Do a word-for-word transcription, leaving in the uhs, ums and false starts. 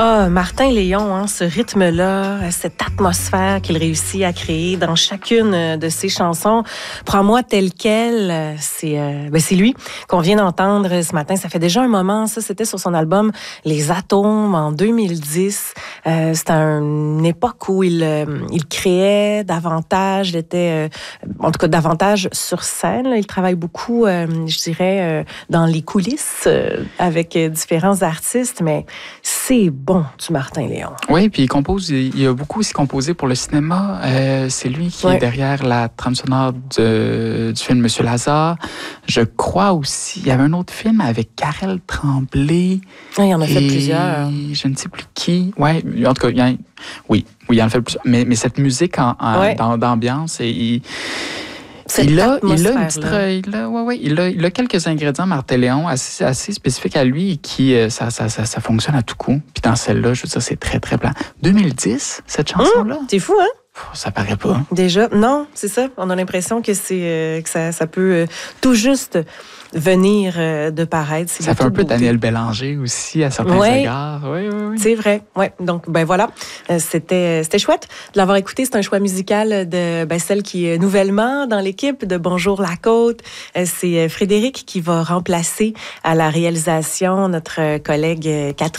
Ah, Martin Léon, hein, ce rythme-là, cette atmosphère qu'il réussit à créer dans chacune de ses chansons. Prends-moi tel quel, c'est euh, ben c'est lui qu'on vient d'entendre ce matin. Ça fait déjà un moment, ça, c'était sur son album Les Atomes en deux mille dix. Euh, c'était une époque où il, euh, il créait davantage, il était, euh, en tout cas, davantage sur scène. Là. Il travaille beaucoup, euh, je dirais, euh, dans les coulisses euh, avec euh, différents artistes, mais c'est bon du Martin Léon. Oui, puis il compose, il a beaucoup aussi composé pour le cinéma. Euh, c'est lui qui ouais. est derrière la trame sonore de, du film Monsieur Lazare. Je crois aussi, il y avait un autre film avec Karel Tremblay. Ah, il en a fait plusieurs. Je ne sais plus qui. Ouais, en tout cas, il y a, oui, oui, il en a fait plusieurs. Mais, mais cette musique en, en, ouais. dans, d'ambiance, et il, Il a, il, a une petite, il, a, ouais, ouais, il, a, il a quelques ingrédients, Martin Léon, assez, assez spécifiques à lui et qui, euh, ça, ça, ça, ça fonctionne à tout coup. Puis dans celle-là, je veux dire, c'est très, très blanc. deux mille dix, cette chanson-là? Mmh, c'est fou, hein? Ça paraît pas. Déjà, non, c'est ça. On a l'impression que, c'est, euh, que ça, ça peut euh, tout juste venir euh, de paraître. C'est ça fait un peu Daniel Bélanger aussi, à certains ouais. égards. Oui, oui, oui. C'est vrai. Ouais. Donc, ben voilà, euh, c'était, c'était chouette de l'avoir écouté. C'est un choix musical de ben, celle qui est nouvellement dans l'équipe de Bonjour la Côte. Euh, c'est Frédéric qui va remplacer à la réalisation notre collègue Catherine.